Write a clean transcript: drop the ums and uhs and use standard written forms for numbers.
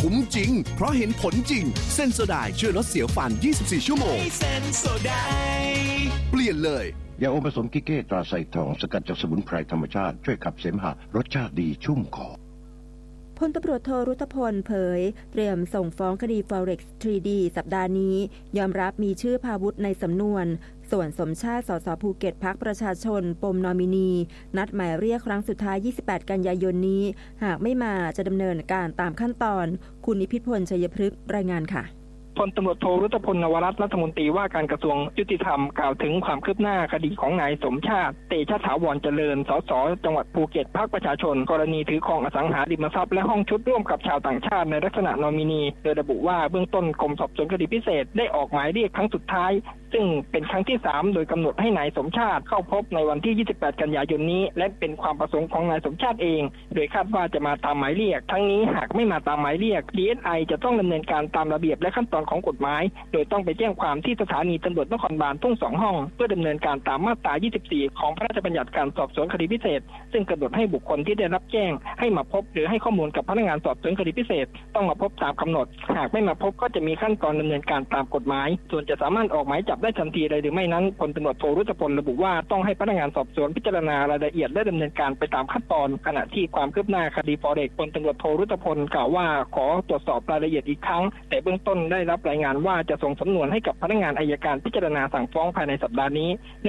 คุ้มจริงเพราะเห็นผลจริงเซนโซไดช่วยลดเสียวฟัน24ชั่วโมงเซนโซไดเปลี่ยนเลยยาอมผสมกิเก้ตราไซทองสกัดจากสมุนไพรธรรมชาติช่วยขับเสมหะรสชาติดีชุ่มคอพลตำรวจโทรุตพลเผยเตรียมส่งฟ้องคดี Forex 3D สัปดาห์นี้ยอมรับมีชื่อพาวุธในสำนวนส่วนสมชาติสสภูเก็ตพรรคประชาชนปมนอมินีนัดหมายเรียกครั้งสุดท้าย28กันยายนนี้หากไม่มาจะดำเนินการตามขั้นตอนคุณนิพิษพลชัยพฤกษ์รายงานค่ะพลตำรวจโทรุตพล นวรัตน์รัฐมนตรีว่าการกระทรวงยุติธรรมกล่าวถึงความคืบหน้าคดีของนายสมชาติเตชะถาวรเจริญสสจังหวัดภูเก็ตพรรคประชาชนกรณีถือครองอสังหาริมทรัพย์และห้องชุดร่วมกับชาวต่างชาติในลักษณะนอมินีโดยระบุว่าเบื้องต้นกรมสอบสวนคดีพิเศษได้ออกหมายเรียกครั้งสุดท้ายซึ่งเป็นครั้งที่3โดยกำหนดให้นายสมชาติเข้าพบในวันที่28กันยายนนี้และเป็นความประสงค์ของนายสมชาติเองโดยคาดว่าจะมาตามหมายเรียกทั้งนี้หากไม่มาตามหมายเรียก DSI จะต้องดำเนินการตามระเบียบและขั้นตอนของกฎหมายโดยต้องไปแจ้งความที่สถานีตำรวจนครบาลทุ่ง2ห้องเพื่อดำเนินการตามมาตรา24ของพระราชบัญญัติการสอบสวนคดีพิเศษซึ่งกำหนดให้บุคคลที่ได้รับแจ้งให้มาพบหรือให้ข้อมูลกับพนักงานสอบสวนคดีพิเศษต้องมาพบตามกำหนดหากไม่มาพบก็จะมีขั้นตอนดำเนินการตามกฎหมายส่วนจะสามารถออกหมายจับได้ทันทีเลยหรือไม่นั้นพลตำรวจโทรุตพลระบุว่าต้องให้พนักงานสอบสวนพิจารณารายละเอียดและดำเนินการไปตามขั้นตอนขณะที่ความคืบหน้าคดีฟอเร็กซ์พลตำรวจโทรุตพลกล่าวว่าขอตรวจสอบรายละเอียดอีกครั้งแต่เบื้องต้นได้รับรายงานว่าจะส่งสำนวนให้กับพนักงานอัยการพิจารณาสั่งฟ้องภายในสัปดาห์นี้